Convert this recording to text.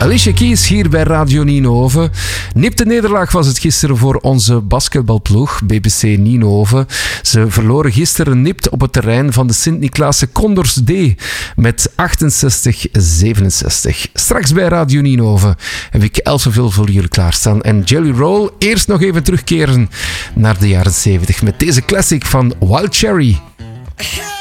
Alicia Keys hier bij Radio Ninove. Nipte nederlaag was het gisteren voor onze basketbalploeg, BBC Ninove. Ze verloren gisteren nipt op het terrein van de Sint-Niklaase Condors D met 68-67. Straks bij Radio Ninove heb ik Elsenville voor jullie klaarstaan. En Jelly Roll, eerst nog even terugkeren naar de jaren 70 met deze classic van Wild Cherry.